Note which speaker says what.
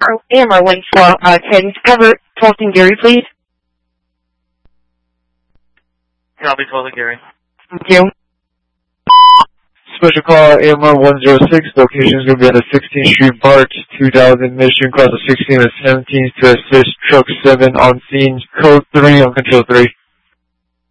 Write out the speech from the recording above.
Speaker 1: AMR 110, cover 12th Gary, please.
Speaker 2: Copy, 12th Gary.
Speaker 1: Thank you.
Speaker 3: Special call AMR 106, location is going to be on the 16th Street BART, 2000 Mission, cross the 16th and 17th to assist truck 7 on scene, code 3 on control 3.